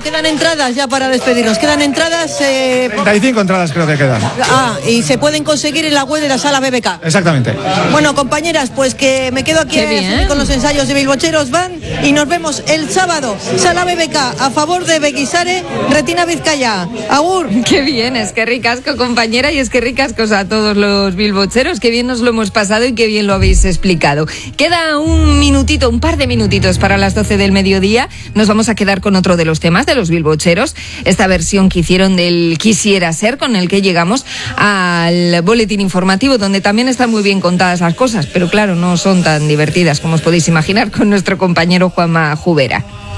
quedan entradas ya para despedirnos. Quedan entradas. 35 entradas creo que quedan. Y se pueden conseguir en la web de la Sala BBK. Exactamente. Bueno, compañeras, pues que me quedo aquí con los ensayos de Bilbocheros van y nos vemos el sábado. Sala BBK a favor de Beguisare, Retina Vizcaya. Agur. Qué bien, es que ricasco, compañera, y es que ricascos a todos los bilbocheros. Qué bien nos lo hemos pasado y qué bien lo habéis explicado. Queda un par de minutitos para las 12 del mediodía. Nos vamos a quedar con otro de los temas de los bilbocheros. Esta versión que hicieron del Quisiera Ser, con el que llegamos al boletín informativo, donde también están muy bien contadas las cosas, pero claro, no son tan divertidas como os podéis imaginar con nuestro compañero Juanma Jubera.